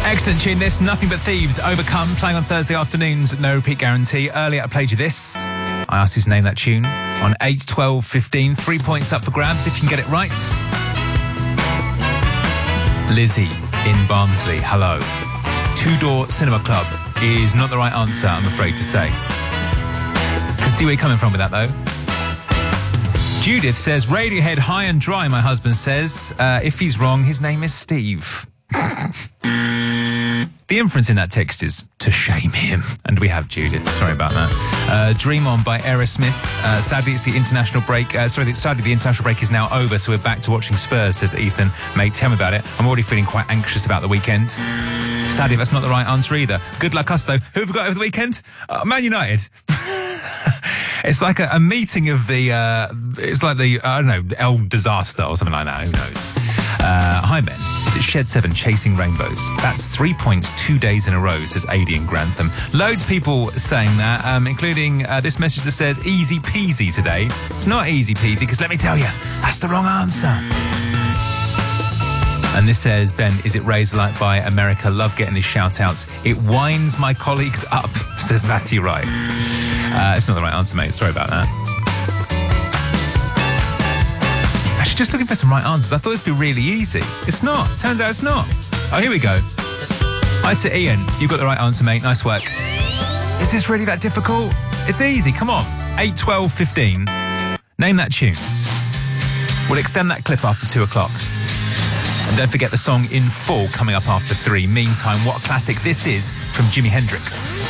Excellent tune this, Nothing But Thieves, Overcome, playing on Thursday afternoons, no repeat guarantee. Earlier I played you this. I asked you to name that tune on 8, 12, 15. 3 points up for grabs if you can get it right. Lizzie in Barnsley, hello. Two Door Cinema Club is not the right answer, I'm afraid to say. Can see where you're coming from with that, though. Judith says, Radiohead High and Dry, my husband says. If he's wrong, his name is Steve. The inference in that text is to shame him. And we have Judith. Sorry about that. Dream On by Aerosmith. Sadly, it's the international break. Sadly, the international break is now over, so we're back to watching Spurs, says Ethan. Mate, tell me about it. I'm already feeling quite anxious about the weekend. Sadly, that's not the right answer either. Good luck us, though. Who have we got over the weekend? Man United. It's like a meeting of the, it's like the, I don't know, El Disaster or something like that. Who knows? Hi, Ben. Is it Shed 7, Chasing Rainbows? That's 3 points 2 days in a row, says Adi in Grantham. Loads of people saying that, including this message that says easy peasy today. It's not easy peasy, because let me tell you, that's the wrong answer. And this says, Ben, is it Razorlight by America? Love getting these shout-outs. It winds my colleagues up, says Matthew Wright. It's not the right answer, mate. Sorry about that. Actually, just looking for some right answers. I thought this would be really easy. It's not. Turns out it's not. Oh, here we go. Hi to Ian. You got the right answer, mate. Nice work. Is this really that difficult? It's easy. Come on. 8, 12, 15. Name that tune. We'll extend that clip after 2 o'clock. And don't forget the song In Full coming up after 3. Meantime, what a classic this is from Jimi Hendrix.